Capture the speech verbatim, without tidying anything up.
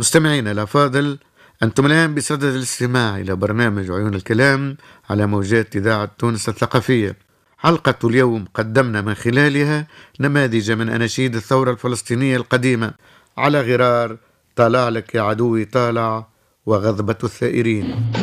مستمعينا الأفاضل، أنتم الآن بصدد الاستماع إلى برنامج عيون الكلام على موجات إذاعة تونس الثقافية. حلقة اليوم قدمنا من خلالها نماذج من أناشيد الثورة الفلسطينية القديمة، على غرار طالع لك يا عدوي طالع وغضبة الثائرين.